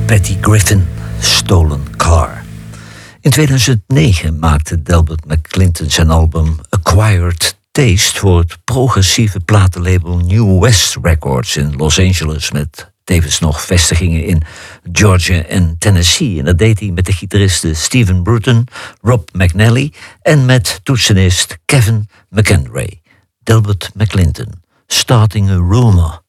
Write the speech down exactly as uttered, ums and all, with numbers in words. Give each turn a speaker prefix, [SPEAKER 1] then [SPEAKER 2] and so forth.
[SPEAKER 1] Patty Griffin, Stolen Car. In tweeduizend negen maakte Delbert McClinton zijn album Acquired Taste voor het progressieve platenlabel New West Records in Los Angeles, met tevens nog vestigingen in Georgia en Tennessee. En dat deed hij met de gitaristen Stephen Bruton, Rob McNally en met toetsenist Kevin McEnroe. Delbert McClinton, Starting a Rumor.